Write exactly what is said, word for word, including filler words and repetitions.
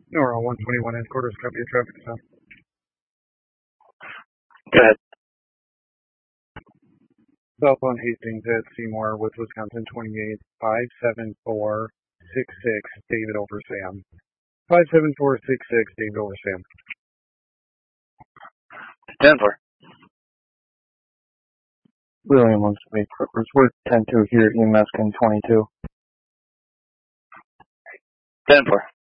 Nora one twenty-one headquarters, copy of traffic stop. Go ahead. Southbound Hastings at Seymour with Wisconsin twenty-eight, five seven four six six, David over Sam. five seven four six six, David over Sam. ten four. William wants to make Clippers. We're ten two here at E M S King twenty-two. ten four.